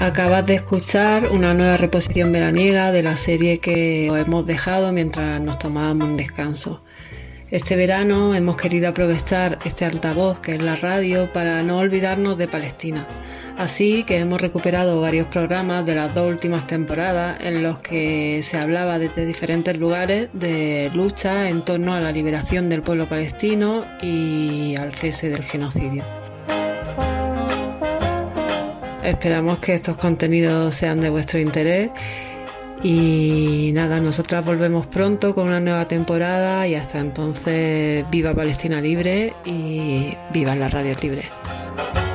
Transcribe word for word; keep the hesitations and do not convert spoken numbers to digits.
Acabas de escuchar una nueva reposición veraniega de la serie que os hemos dejado mientras nos tomábamos un descanso. Este verano hemos querido aprovechar este altavoz que es la radio para no olvidarnos de Palestina. Así que hemos recuperado varios programas de las dos últimas temporadas en los que se hablaba desde diferentes lugares de lucha en torno a la liberación del pueblo palestino y al cese del genocidio. Esperamos que estos contenidos sean de vuestro interés y nada, nosotras volvemos pronto con una nueva temporada y hasta entonces viva Palestina libre y viva las radios libres.